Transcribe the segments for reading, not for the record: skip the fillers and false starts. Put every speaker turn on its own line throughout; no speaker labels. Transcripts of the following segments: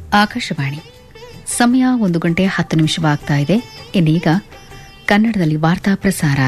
ಆಕಾಶವಾಣಿ ಸಮಯ 1:10 ಇನ್ನೀಗ ಕನ್ನಡದಲ್ಲಿ ವಾರ್ತಾ ಪ್ರಸಾರ.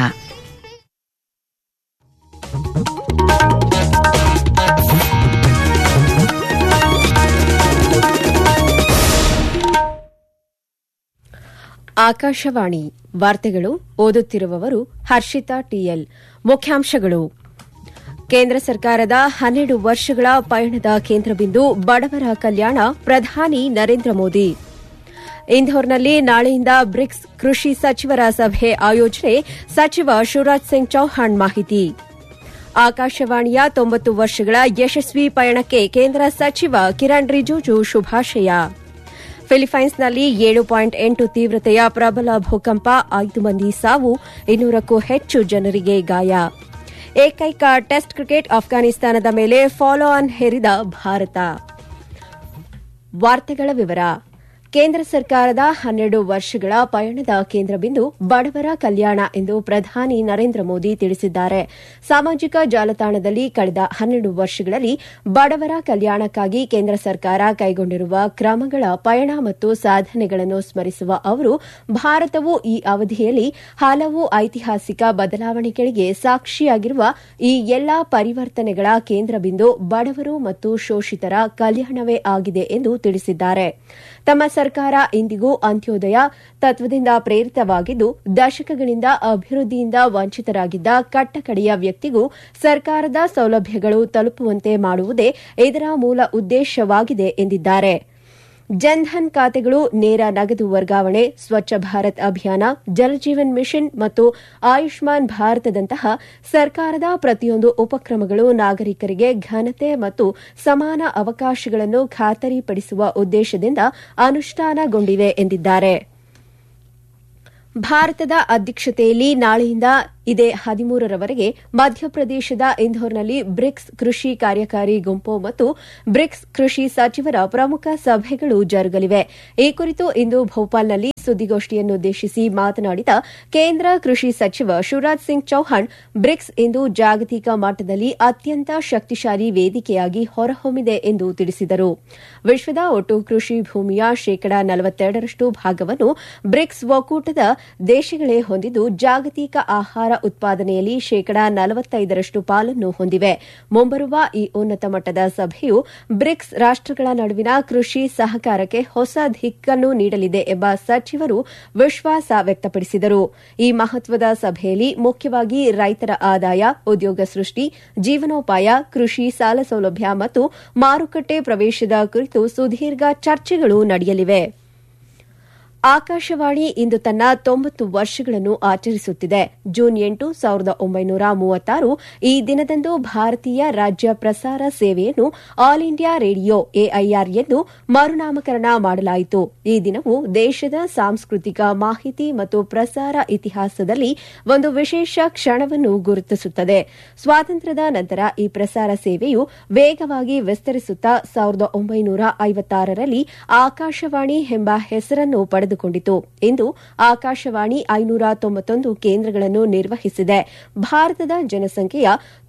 ಆಕಾಶವಾಣಿ ವಾರ್ತೆಗಳು ಓದುತ್ತಿರುವವರು ಹರ್ಷಿತಾ ಟಿಎಲ್. ಮುಖ್ಯಾಂಶಗಳು: ಕೇಂದ್ರ ಸರ್ಕಾರದ 12 ವರ್ಷಗಳ ಪಯಣದ ಕೇಂದ್ರಬಿಂದು ಬಡವರ ಕಲ್ಯಾಣ, ಪ್ರಧಾನಿ ನರೇಂದ್ರ ಮೋದಿ. ಇಂಧೋರ್ನಲ್ಲಿ ನಾಳೆಯಿಂದ ಬ್ರಿಕ್ಸ್ ಕೃಷಿ ಸಚಿವರ ಸಭೆ ಆಯೋಜನೆ, ಸಚಿವ ಶಿವರಾಜ್ ಸಿಂಗ್ ಚೌಹಾಣ್ ಮಾಹಿತಿ. ಆಕಾಶವಾಣಿಯ 90 ವರ್ಷಗಳ ಯಶಸ್ವಿ ಪಯಣಕ್ಕೆ ಕೇಂದ್ರ ಸಚಿವ ಕಿರಣ್ ರಿಜಿಜು ಶುಭಾಶಯ. ಫಿಲಿಪೈನ್ಸ್ನಲ್ಲಿ 7.8 ತೀವ್ರತೆಯ ಪ್ರಬಲ ಭೂಕಂಪ, 5 ಮಂದಿ ಸಾವು, 200ಕ್ಕೂ ಹೆಚ್ಚು ಜನರಿಗೆ ಗಾಯ. ಏಕೈಕ ಟೆಸ್ಟ್ ಕ್ರಿಕೆಟ್ ಅಫ್ಘಾನಿಸ್ತಾನದ ಮೇಲೆ ಫಾಲೋ ಆನ್ ಹೇರಿದ ಭಾರತ. ವಾರ್ತೆಗಳ ವಿವರ. ಕೇಂದ್ರ ಸರ್ಕಾರದ 12 ವರ್ಷಗಳ ಪಯಣದ ಕೇಂದ್ರಬಿಂದು ಬಡವರ ಕಲ್ಯಾಣ ಎಂದು ಪ್ರಧಾನಿ ನರೇಂದ್ರ ಮೋದಿ ತಿಳಿಸಿದ್ದಾರೆ. ಸಾಮಾಜಿಕ ಜಾಲತಾಣದಲ್ಲಿ ಕಳೆದ 12 ವರ್ಷಗಳಲ್ಲಿ ಬಡವರ ಕಲ್ಯಾಣಕ್ಕಾಗಿ ಕೇಂದ್ರ ಸರ್ಕಾರ ಕೈಗೊಂಡಿರುವ ಕ್ರಮಗಳ ಪಯಣ ಮತ್ತು ಸಾಧನೆಗಳನ್ನು ಸ್ಮರಿಸುವ ಅವರು, ಭಾರತವು ಈ ಅವಧಿಯಲ್ಲಿ ಹಲವು ಐತಿಹಾಸಿಕ ಬದಲಾವಣೆಗಳಿಗೆ ಸಾಕ್ಷಿಯಾಗಿರುವ ಈ ಎಲ್ಲಾ ಪರಿವರ್ತನೆಗಳ ಕೇಂದ್ರಬಿಂದು ಬಡವರು ಮತ್ತು ಶೋಷಿತರ ಕಲ್ಯಾಣವೇ ಆಗಿದೆ ಎಂದು ತಿಳಿಸಿದ್ದಾರೆ. ತಮ್ಮ ಸರ್ಕಾರ ಇಂದಿಗೂ ಅಂತ್ಯೋದಯ ತತ್ವದಿಂದ ಪ್ರೇರಿತವಾಗಿದ್ದು, ದಶಕಗಳಿಂದ ಅಭಿವೃದ್ಧಿಯಿಂದ ವಂಚಿತರಾಗಿದ್ದ ಕಟ್ಟಕಡೆಯ ವ್ಯಕ್ತಿಗೂ ಸರ್ಕಾರದ ಸೌಲಭ್ಯಗಳು ತಲುಪುವಂತೆ ಮಾಡುವುದೇ ಇದರ ಮೂಲ ಉದ್ದೇಶವಾಗಿದೆ ಎಂದಿದ್ದಾರೆ. ಜನ್ಧನ್ ಖಾತೆಗಳು, ನೇರ ನಗದು ವರ್ಗಾವಣೆ, ಸ್ವಚ್ಛ ಭಾರತ್ ಅಭಿಯಾನ, ಜಲಜೀವನ್ ಮಿಷನ್ ಮತ್ತು ಆಯುಷ್ಮಾನ್ ಭಾರತದಂತಹ ಸರ್ಕಾರದ ಪ್ರತಿಯೊಂದು ಉಪಕ್ರಮಗಳು ನಾಗರಿಕರಿಗೆ ಘನತೆ ಮತ್ತು ಸಮಾನ ಅವಕಾಶಗಳನ್ನು ಖಾತರಿಪಡಿಸುವ ಉದ್ದೇಶದಿಂದ ಅನುಷ್ಠಾನಗೊಂಡಿವೆ ಎಂದಿದ್ದಾರೆ. ಭಾರತದ ಅಧ್ಯಕ್ಷತೆಯಲ್ಲಿ ನಾಳೆಯಿಂದ ಇದೇ 13ರವರೆಗೆ ಮಧ್ಯಪ್ರದೇಶದ ಇಂಧೋರ್ನಲ್ಲಿ ಬ್ರಿಕ್ಸ್ ಕೃಷಿ ಕಾರ್ಯಕಾರಿ ಗುಂಪು ಮತ್ತು ಬ್ರಿಕ್ಸ್ ಕೃಷಿ ಸಚಿವರ ಪ್ರಮುಖ ಸಭೆಗಳು ಜರುಗಲಿವೆ. ಈ ಕುರಿತು ಇಂದು ಭೋಪಾಲ್ನಲ್ಲಿ ಸುದ್ದಿಗೋಷ್ಠಿಯನ್ನುದ್ದೇಶಿಸಿ ಮಾತನಾಡಿದ ಕೇಂದ್ರ ಕೃಷಿ ಸಚಿವ ಶಿವರಾಜ್ ಸಿಂಗ್ ಚೌಹಾಣ್, ಬ್ರಿಕ್ಸ್ ಇಂದು ಜಾಗತಿಕ ಮಟ್ಟದಲ್ಲಿ ಅತ್ಯಂತ ಶಕ್ತಿಶಾಲಿ ವೇದಿಕೆಯಾಗಿ ಹೊರಹೊಮ್ಮಿದೆ ಎಂದು ತಿಳಿಸಿದರು. ವಿಶ್ವದ ಒಟ್ಟು ಕೃಷಿ ಭೂಮಿಯ ಶೇಕಡಾ 42ರಷ್ಟು ಭಾಗವನ್ನು ಬ್ರಿಕ್ಸ್ ಒಕ್ಕೂಟದ ದೇಶಗಳೇ ಹೊಂದಿದ್ದು, ಜಾಗತಿಕ ಆಹಾರ ಉತ್ಪಾದನೆಯಲ್ಲಿ ಶೇಕಡಾ 45ರಷ್ಟು ಪಾಲನ್ನು ಹೊಂದಿವೆ. ಮುಂಬರುವ ಈ ಉನ್ನತ ಮಟ್ಟದ ಸಭೆಯು ಬ್ರಿಕ್ಸ್ ರಾಷ್ಟಗಳ ನಡುವಿನ ಕೃಷಿ ಸಹಕಾರಕ್ಕೆ ಹೊಸ ದಿಕ್ಕನ್ನು ನೀಡಲಿದೆ ಎಂಬ ಸಚಿವರು ವಿಶ್ವಾಸ ವ್ಯಕ್ತಪಡಿಸಿದರು. ಈ ಮಹತ್ವದ ಸಭೆಯಲ್ಲಿ ಮುಖ್ಯವಾಗಿ ರೈತರ ಆದಾಯ, ಉದ್ಯೋಗ ಸೃಷ್ಟಿ, ಜೀವನೋಪಾಯ, ಕೃಷಿ ಸಾಲ ಸೌಲಭ್ಯ ಮತ್ತು ಮಾರುಕಟ್ಟೆ ಪ್ರವೇಶದ ಕುರಿತು ಸುದೀರ್ಘ ಚರ್ಚೆಗಳು ನಡೆಯಲಿವೆ. ಆಕಾಶವಾಣಿ ಇಂದು ತನ್ನ 90 ವರ್ಷಗಳನ್ನು ಆಚರಿಸುತ್ತಿದೆ. ಜೂನ್ 8, 1936 ಈ ದಿನದಂದು ಭಾರತೀಯ ರಾಜ್ಯ ಪ್ರಸಾರ ಸೇವೆಯನ್ನು ಆಲ್ ಇಂಡಿಯಾ ರೇಡಿಯೋ ಎಐಆರ್ ಎಂದು ಮರುನಾಮಕರಣ ಮಾಡಲಾಯಿತು. ಈ ದಿನವು ದೇಶದ ಸಾಂಸ್ಕೃತಿಕ, ಮಾಹಿತಿ ಮತ್ತು ಪ್ರಸಾರ ಇತಿಹಾಸದಲ್ಲಿ ಒಂದು ವಿಶೇಷ ಕ್ಷಣವನ್ನು ಗುರುತಿಸುತ್ತದೆ. ಸ್ವಾತಂತ್ರ್ಯದ ನಂತರ ಈ ಪ್ರಸಾರ ಸೇವೆಯು ವೇಗವಾಗಿ ವಿಸ್ತರಿಸುತ್ತಾ 1956ರಲ್ಲಿ ಆಕಾಶವಾಣಿ ಎಂಬ ಹೆಸರನ್ನು ಪಡೆದುಕೊಂಡಿತು. ಇಂದು ಆಕಾಶವಾಣಿ 591 ಕೇಂದ್ರಗಳನ್ನು ನಿರ್ವಹಿಸಿದೆ. ಭಾರತದ ಜನಸಂಖ್ಯೆಯ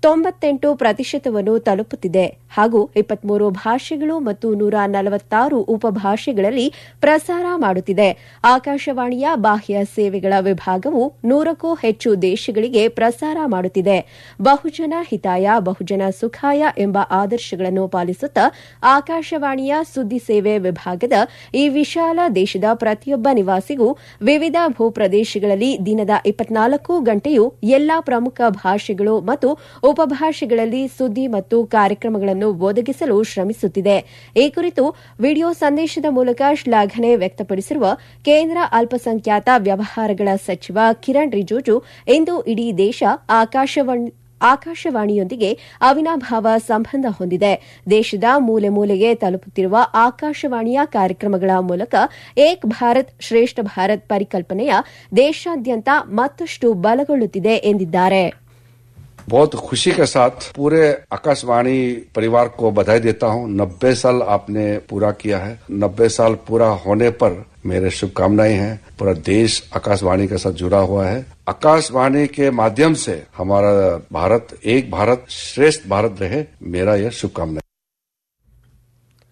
98% ತಲುಪುತ್ತಿದೆ ಹಾಗೂ 23 ಭಾಷೆಗಳು ಮತ್ತು 146 ಉಪಭಾಷೆಗಳಲ್ಲಿ ಪ್ರಸಾರ ಮಾಡುತ್ತಿದೆ. ಆಕಾಶವಾಣಿಯ ಬಾಹ್ಯ ಸೇವೆಗಳ ವಿಭಾಗವು 100ಕ್ಕೂ ಹೆಚ್ಚು ದೇಶಗಳಿಗೆ ಪ್ರಸಾರ ಮಾಡುತ್ತಿದೆ. ಬಹುಜನ ಹಿತಾಯ, ಬಹುಜನ ಸುಖಾಯ ಎಂಬ ಆದರ್ಶಗಳನ್ನು ಪಾಲಿಸುತ್ತಾ ಆಕಾಶವಾಣಿಯ ಸುದ್ದಿ ಸೇವೆ ವಿಭಾಗದ ಈ ವಿಶಾಲ ದೇಶದ ಪ್ರತಿಯೊಬ್ಬ ನಿವಾಸಿಗೂ ವಿವಿಧ ಭೂಪ್ರದೇಶಗಳಲ್ಲಿ ದಿನದ 24 ಗಂಟೆಯೂ ಎಲ್ಲಾ ಪ್ರಮುಖ ಭಾಷೆಗಳು ಮತ್ತು ಉಪಭಾಷೆಗಳಲ್ಲಿ ಸುದ್ದಿ ಮತ್ತು ಕಾರ್ಯಕ್ರಮಗಳನ್ನು ಒದಗಿಸಲು ಶ್ರಮಿಸುತ್ತಿದೆ. ಈ ಕುರಿತು ವಿಡಿಯೋ ಸಂದೇಶದ ಮೂಲಕ ಶ್ಲಾಘನೆ ವ್ಯಕ್ತಪಡಿಸಿರುವ ಕೇಂದ್ರ ಅಲ್ಪಸಂಖ್ಯಾತ ವ್ಯವಹಾರಗಳ ಸಚಿವ ಕಿರಣ್ ರಿಜಿಜು, ಇಂದು ಇಡೀ ದೇಶ ಆಕಾಶವಾಣಿಯೊಂದಿಗೆ ಅವಿನಾಭಾವ ಸಂಬಂಧ ಹೊಂದಿದೆ. ದೇಶದ ಮೂಲೆ ಮೂಲೆಗೆ ತಲುಪುತ್ತಿರುವ ಆಕಾಶವಾಣಿಯ ಕಾರ್ಯಕ್ರಮಗಳ ಮೂಲಕ ಏಕ್ ಭಾರತ್ ಶ್ರೇಷ್ಠ ಭಾರತ್ ಪರಿಕಲ್ಪನೆಯ ದೇಶಾದ್ಯಂತ ಮತ್ತಷ್ಟು ಬಲಗೊಳ್ಳುತ್ತಿದೆ ಎಂದಿದ್ದಾರೆ.
बहुत खुशी के साथ पूरे आकाशवाणी परिवार को बधाई देता हूं। 90 साल आपने पूरा किया है। 90 साल पूरा होने पर मेरे शुभकामनाएं हैं। पूरा देश आकाशवाणी के साथ जुड़ा हुआ है। आकाशवाणी के माध्यम से हमारा भारत एक भारत श्रेष्ठ भारत रहे, मेरा यह शुभकामनाएं।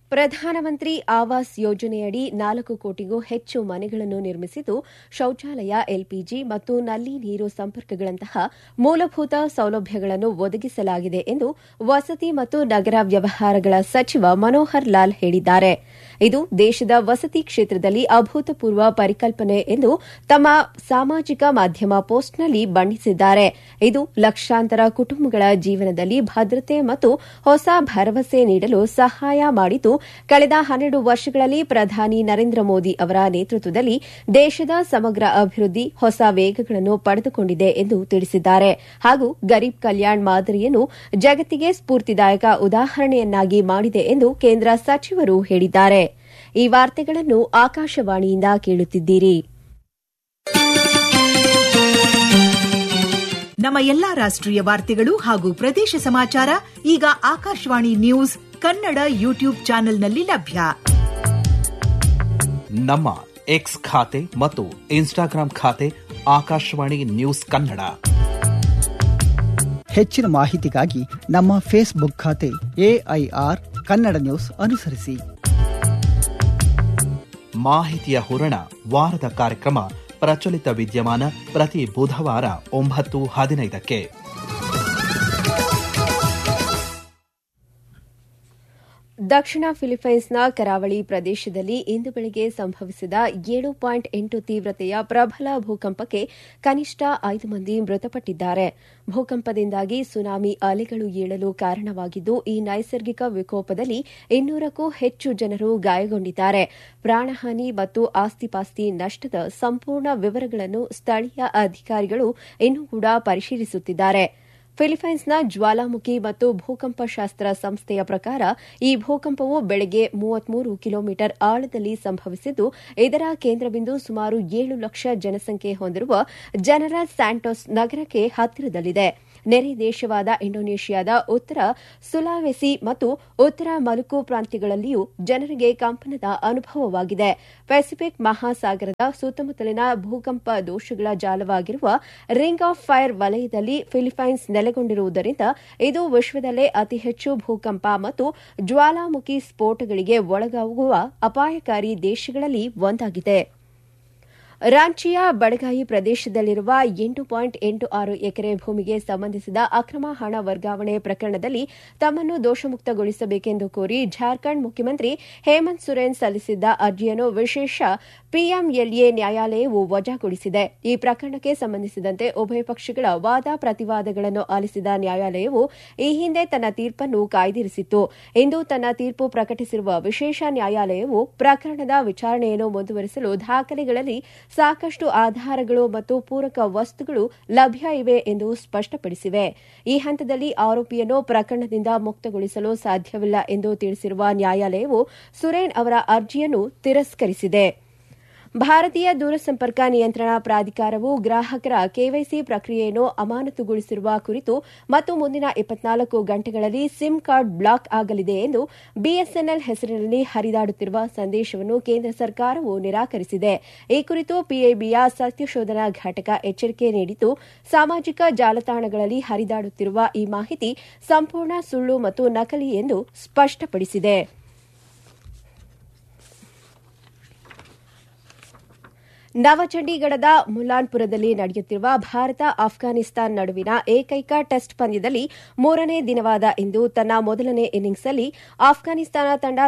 ಪ್ರಧಾನಮಂತ್ರಿ ಆವಾಸ್ ಯೋಜನೆಯಡಿ 4 ಕೋಟಿಗೂ ಹೆಚ್ಚು ಮನೆಗಳನ್ನು ನಿರ್ಮಿಸಿದ್ದು ಶೌಚಾಲಯ, ಎಲ್ಪಿಜಿ ಮತ್ತು ನಲ್ಲಿ ನೀರು ಸಂಪರ್ಕಗಳಂತಹ ಮೂಲಭೂತ ಸೌಲಭ್ಯಗಳನ್ನು ಒದಗಿಸಲಾಗಿದೆ ಎಂದು ವಸತಿ ಮತ್ತು ನಗರ ವ್ಯವಹಾರಗಳ ಸಚಿವ ಮನೋಹರ್ ಲಾಲ್ ಹೇಳಿದ್ದಾರೆ. ಇದು ದೇಶದ ವಸತಿ ಕ್ಷೇತ್ರದಲ್ಲಿ ಅಭೂತಪೂರ್ವ ಪರಿಕಲ್ಪನೆ ಎಂದು ತಮ್ಮ ಸಾಮಾಜಿಕ ಮಾಧ್ಯಮ ಪೋಸ್ಟ್ನಲ್ಲಿ ಬಣ್ಣಿಸಿದ್ದಾರೆ. ಇದು ಲಕ್ಷಾಂತರ ಕುಟುಂಬಗಳ ಜೀವನದಲ್ಲಿ ಭದ್ರತೆ ಮತ್ತು ಹೊಸ ಭರವಸೆ ನೀಡಲು ಸಹಾಯ ಮಾಡಿದ್ದು, ಕಳೆದ 12 ವರ್ಷಗಳಲ್ಲಿ ಪ್ರಧಾನಿ ನರೇಂದ್ರ ಮೋದಿ ಅವರ ನೇತೃತ್ವದಲ್ಲಿ ದೇಶದ ಸಮಗ್ರ ಅಭಿವೃದ್ಧಿ ಹೊಸ ವೇಗಗಳನ್ನು ಪಡೆದುಕೊಂಡಿದೆ ಎಂದು ತಿಳಿಸಿದ್ದಾರೆ. ಹಾಗೂ ಗರೀಬ್ ಕಲ್ಯಾಣ್ ಮಾದರಿಯನ್ನು ಜಗತ್ತಿಗೆ ಸ್ಫೂರ್ತಿದಾಯಕ ಉದಾಹರಣೆಯನ್ನಾಗಿ ಮಾಡಿದೆ ಎಂದು ಕೇಂದ್ರ ಸಚಿವರು ಹೇಳಿದ್ದಾರೆ. ಈ ವಾರ್ತೆಗಳನ್ನು ಆಕಾಶವಾಣಿಯಿಂದ ಕೇಳುತ್ತಿದ್ದೀರಿ.
ನಮ್ಮ ಎಲ್ಲಾ ರಾಷ್ಟ್ರೀಯ ವಾರ್ತೆಗಳು ಹಾಗೂ ಪ್ರದೇಶ ಸಮಾಚಾರ ಈಗ ಆಕಾಶವಾಣಿ ನ್ಯೂಸ್ ಕನ್ನಡ ಯೂಟ್ಯೂಬ್ ಚಾನೆಲ್ನಲ್ಲಿ ಲಭ್ಯ.
ನಮ್ಮ ಎಕ್ಸ್ ಖಾತೆ ಮತ್ತು ಇನ್ಸ್ಟಾಗ್ರಾಂ ಖಾತೆ ಆಕಾಶವಾಣಿ ನ್ಯೂಸ್ ಕನ್ನಡ.
ಹೆಚ್ಚಿನ ಮಾಹಿತಿಗಾಗಿ ನಮ್ಮ ಫೇಸ್ಬುಕ್ ಖಾತೆ AIR ಕನ್ನಡ ನ್ಯೂಸ್ ಅನುಸರಿಸಿ.
ಮಾಹಿತಿಯ ಹೂರಣ ವಾರದ ಕಾರ್ಯಕ್ರಮ ಪ್ರಚಲಿತ ವಿದ್ಯಮಾನ ಪ್ರತಿ ಬುಧವಾರ 9:15ಕ್ಕೆ.
ದಕ್ಷಿಣ ಫಿಲಿಪೈನ್ಸ್ನ ಕರಾವಳಿ ಪ್ರದೇಶದಲ್ಲಿ ಇಂದು ಬೆಳಗ್ಗೆ ಸಂಭವಿಸಿದ 7.8 ತೀವ್ರತೆಯ ಪ್ರಬಲ ಭೂಕಂಪಕ್ಕೆ ಕನಿಷ್ಠ 5 ಮಂದಿ ಮೃತಪಟ್ಟಿದ್ದಾರೆ. ಭೂಕಂಪದಿಂದಾಗಿ ಸುನಾಮಿ ಅಲೆಗಳು ಏಳಲು ಕಾರಣವಾಗಿದ್ದು, ಈ ನೈಸರ್ಗಿಕ ವಿಕೋಪದಲ್ಲಿ 200ಕ್ಕೂ ಹೆಚ್ಚು ಜನರು ಗಾಯಗೊಂಡಿದ್ದಾರೆ. ಪ್ರಾಣಹಾನಿ ಮತ್ತು ಆಸ್ತಿಪಾಸ್ತಿ ನಷ್ಟದ ಸಂಪೂರ್ಣ ವಿವರಗಳನ್ನು ಸ್ಥಳೀಯ ಅಧಿಕಾರಿಗಳು ಇನ್ನೂ ಕೂಡ ಪರಿಶೀಲಿಸುತ್ತಿದ್ದಾರೆ. ಫಿಲಿಪೈನ್ಸ್ನ ಜ್ವಾಲಾಮುಖಿ ಮತ್ತು ಭೂಕಂಪಶಾಸ್ತ್ರ ಸಂಸ್ಥೆಯ ಪ್ರಕಾರ ಈ ಭೂಕಂಪವು ಬೆಳಗ್ಗೆ 33 ಕಿಲೋಮೀಟರ್ ಆಳದಲ್ಲಿ ಸಂಭವಿಸಿದ್ದು, ಇದರ ಕೇಂದ್ರಬಿಂದು ಸುಮಾರು 7 ಲಕ್ಷ ಜನಸಂಖ್ಯೆ ಹೊಂದಿರುವ ಜನರಲ್ ಸ್ಯಾಂಟೋಸ್ ನಗರಕ್ಕೆ ಹತ್ತಿರದಲ್ಲಿದೆ. ನೆರೆ ದೇಶವಾದ ಇಂಡೋನೇಷಿಯಾದ ಉತ್ತರ ಸುಲಾವೆಸಿ ಮತ್ತು ಉತ್ತರ ಮಲುಕು ಪ್ರಾಂತ್ಯಗಳಲ್ಲಿಯೂ ಜನರಿಗೆ ಕಂಪನದ ಅನುಭವವಾಗಿದೆ. ಪೆಸಿಫಿಕ್ ಮಹಾಸಾಗರದ ಸುತ್ತಮುತ್ತಲಿನ ಭೂಕಂಪ ದೋಷಗಳ ಜಾಲವಾಗಿರುವ ರಿಂಗ್ ಆಫ್ ಫೈರ್ ವಲಯದಲ್ಲಿ ಫಿಲಿಪೈನ್ಸ್ ನೆಲೆಗೊಂಡಿರುವುದರಿಂದ ಇದು ವಿಶ್ವದಲ್ಲೇ ಅತಿ ಹೆಚ್ಚು ಭೂಕಂಪ ಮತ್ತು ಜ್ವಾಲಾಮುಖಿ ಸ್ಫೋಟಗಳಿಗೆ ಒಳಗಾಗುವ ಅಪಾಯಕಾರಿ ದೇಶಗಳಲ್ಲಿ ಒಂದಾಗಿದೆ. ರಾಂಚಿಯ ಬಡಗಾಯಿ ಪ್ರದೇಶದಲ್ಲಿರುವ 8.86 ಎಕರೆ ಭೂಮಿಗೆ ಸಂಬಂಧಿಸಿದ ಅಕ್ರಮ ಹಣ ವರ್ಗಾವಣೆ ಪ್ರಕರಣದಲ್ಲಿ ತಮ್ಮನ್ನು ದೋಷಮುಕ್ತಗೊಳಿಸಬೇಕೆಂದು ಕೋರಿ ಜಾರ್ಖಂಡ್ ಮುಖ್ಯಮಂತ್ರಿ ಹೇಮಂತ್ ಸೊರೇನ್ ಸಲ್ಲಿಸಿದ್ದ ಅರ್ಜಿಯನ್ನು ವಿಶೇಷ PMLA ನ್ಯಾಯಾಲಯವು ವಜಾಗೊಳಿಸಿದೆ. ಈ ಪ್ರಕರಣಕ್ಕೆ ಸಂಬಂಧಿಸಿದಂತೆ ಉಭಯ ಪಕ್ಷಗಳ ವಾದ ಪ್ರತಿವಾದಗಳನ್ನು ಆಲಿಸಿದ ನ್ಯಾಯಾಲಯವು ಈ ಹಿಂದೆ ತನ್ನ ತೀರ್ಪನ್ನು ಕಾಯ್ದಿರಿಸಿತ್ತು. ಇಂದು ತನ್ನ ತೀರ್ಪು ಪ್ರಕಟಿಸಿರುವ ವಿಶೇಷ ನ್ಯಾಯಾಲಯವು ಪ್ರಕರಣದ ವಿಚಾರಣೆಯನ್ನು ಮುಂದುವರಿಸಲು ದಾಖಲೆಗಳಲ್ಲಿ ಸಾಕಷ್ಟು ಆಧಾರಗಳು ಮತ್ತು ಪೂರಕ ವಸ್ತುಗಳು ಲಭ್ಯ ಇವೆ ಎಂದು ಸ್ಪಷ್ಟಪಡಿಸಿವೆ. ಈ ಹಂತದಲ್ಲಿ ಆರೋಪಿಯನ್ನು ಪ್ರಕರಣದಿಂದ ಮುಕ್ತಗೊಳಿಸಲು ಸಾಧ್ಯವಿಲ್ಲ ಎಂದು ತಿಳಿಸಿರುವ ನ್ಯಾಯಾಲಯವು ಸುರೇನ್ ಅವರ ಅರ್ಜಿಯನ್ನು ತಿರಸ್ಕರಿಸಿದೆ. ಭಾರತೀಯ ದೂರಸಂಪರ್ಕ ನಿಯಂತ್ರಣಾ ಪ್ರಾಧಿಕಾರವು ಗ್ರಾಹಕರ ಕೆವೈಸಿ ಪ್ರಕ್ರಿಯೆಯನ್ನು ಅಮಾನತುಗೊಳಿಸಿರುವ ಕುರಿತು ಮತ್ತು ಮುಂದಿನ 24 ಗಂಟೆಗಳಲ್ಲಿ ಸಿಮ್ ಕಾರ್ಡ್ ಬ್ಲಾಕ್ ಆಗಲಿದೆ ಎಂದು ಬಿಎಸ್ಎನ್ಎಲ್ ಹೆಸರಿನಲ್ಲಿ ಹರಿದಾಡುತ್ತಿರುವ ಸಂದೇಶವನ್ನು ಕೇಂದ್ರ ಸರ್ಕಾರವು ನಿರಾಕರಿಸಿದೆ. ಈ ಕುರಿತು ಪಿಐಬಿಯ ಸತ್ಯಶೋಧನಾ ಘಟಕ ಎಚ್ಚರಿಕೆ ನೀಡಿದ್ದು, ಸಾಮಾಜಿಕ ಜಾಲತಾಣಗಳಲ್ಲಿ ಹರಿದಾಡುತ್ತಿರುವ ಈ ಮಾಹಿತಿ ಸಂಪೂರ್ಣ ಸುಳ್ಳು ಮತ್ತು ನಕಲಿ ಎಂದು ಸ್ಪಷ್ಟಪಡಿಸಿದೆ. ನವಚಂಡೀಗಢದ ಮುಲಾನ್ಪುರದಲ್ಲಿ ನಡೆಯುತ್ತಿರುವ ಭಾರತ ಆಫ್ಘಾನಿಸ್ತಾನ ನಡುವಿನ ಏಕೈಕ ಟೆಸ್ಟ್ ಪಂದ್ಯದಲ್ಲಿ 3ನೇ ದಿನವಾದ ಇಂದು ತನ್ನ ಮೊದಲನೇ ಇನ್ನಿಂಗ್ಸ್ನಲ್ಲಿ ಆಫ್ಘಾನಿಸ್ತಾನ ತಂಡ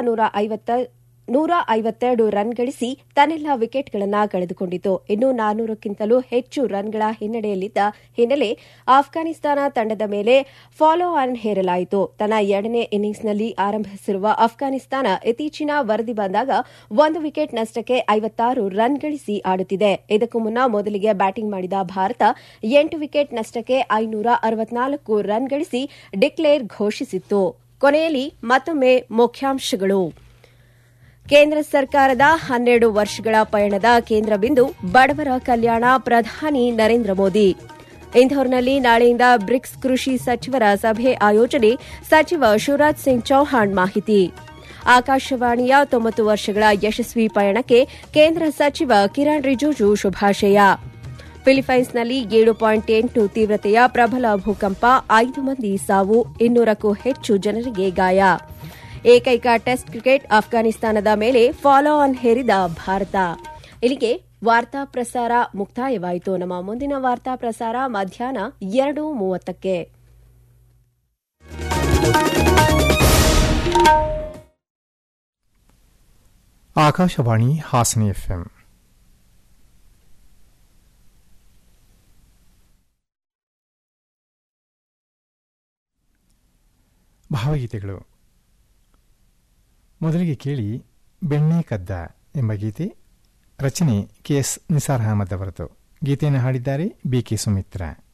152 ರನ್ ಗಳಿಸಿ ತನ್ನೆಲ್ಲ ವಿಕೆಟ್ಗಳನ್ನು ಕಳೆದುಕೊಂಡಿತು. ಇನ್ನು 400ಕ್ಕಿಂತಲೂ ಹೆಚ್ಚು ರನ್ಗಳ ಹಿನ್ನಡೆಯಲ್ಲಿದ್ದ ಹಿನ್ನೆಲೆ ಆಫ್ಘಾನಿಸ್ತಾನ ತಂಡದ ಮೇಲೆ ಫಾಲೋ ಆನ್ ಹೇರಲಾಯಿತು. ತನ್ನ 2ನೇ ಇನ್ನಿಂಗ್ಸ್ನಲ್ಲಿ ಆರಂಭಿಸಿರುವ ಆಫ್ಘಾನಿಸ್ತಾನ ಇತ್ತೀಚಿನ ವರದಿ ಬಂದಾಗ 1 ವಿಕೆಟ್ ನಷ್ಟಕ್ಕೆ 56 ರನ್ ಗಳಿಸಿ ಆಡುತ್ತಿದೆ. ಇದಕ್ಕೂ ಮುನ್ನ ಮೊದಲಿಗೆ ಬ್ಯಾಟಿಂಗ್ ಮಾಡಿದ ಭಾರತ 8 ವಿಕೆಟ್ ನಷ್ಟಕ್ಕೆ 564 ರನ್ ಗಳಿಸಿ ಡಿಕ್ಲೇರ್ ಘೋಷಿಸಿತ್ತು. ಕೊನೆಯಲ್ಲಿ ಮತ್ತೊಮ್ಮೆ ಮುಖ್ಯಾಂಶಗಳು. ಕೇಂದ್ರ ಸರ್ಕಾರದ 12 ವರ್ಷಗಳ ಪಯಣದ ಕೇಂದ್ರ ಬಿಂದು ಬಡವರ ಕಲ್ಯಾಣ, ಪ್ರಧಾನಿ ನರೇಂದ್ರ ಮೋದಿ. ಇಂಧೋರ್ನಲ್ಲಿ ನಾಳೆಯಿಂದ ಬ್ರಿಕ್ಸ್ ಕೃಷಿ ಸಚಿವರ ಸಭೆ ಆಯೋಜನೆ, ಸಚಿವ ಶಿವರಾಜ್ ಸಿಂಗ್ ಚೌಹಾಣ್ ಮಾಹಿತಿ. ಆಕಾಶವಾಣಿಯ 90 ವರ್ಷಗಳ ಯಶಸ್ವಿ ಪಯಣಕ್ಕೆ ಕೇಂದ್ರ ಸಚಿವ ಕಿರಣ್ ರಿಜಿಜು ಶುಭಾಶಯ. ಫಿಲಿಪೈನ್ಸ್ನಲ್ಲಿ 7.8 ತೀವ್ರತೆಯ ಪ್ರಬಲ ಭೂಕಂಪ, 5 ಮಂದಿ ಸಾವು, 200ಕ್ಕೂ ಹೆಚ್ಚು ಜನರಿಗೆ ಗಾಯ. ಏಕೈಕ ಟೆಸ್ಟ್ ಕ್ರಿಕೆಟ್ ಅಫ್ಘಾನಿಸ್ತಾನದ ಮೇಲೆ ಫಾಲೋ ಆನ್ ಹೇರಿದ ಭಾರತ. ಇಲ್ಲಿಗೆ ವಾರ್ತಾ ಪ್ರಸಾರ ಮುಕ್ತಾಯವಾಯಿತು. ನಮ್ಮ ಮುಂದಿನ ವಾರ್ತಾ ಪ್ರಸಾರ ಮಧ್ಯಾಹ್ನ 2:30ಕ್ಕೆ.
ಆಕಾಶವಾಣಿ ಹಾಸನ ಎಫ್ಎಂ. ಭಾವಗೀತೆಗಳು. ಮೊದಲಿಗೆ ಕೇಳಿ ಬೆಣ್ಣೆ ಕದ್ದ ಎಂಬ ಗೀತೆ. ರಚನೆ ಕೆಎಸ್ ನಿಸಾರ್ ಅಹಮದ್ ಅವರದು. ಗೀತೆಯನ್ನು ಹಾಡಿದ್ದಾರೆ ಬಿಕೆ ಸುಮಿತ್ರಾ.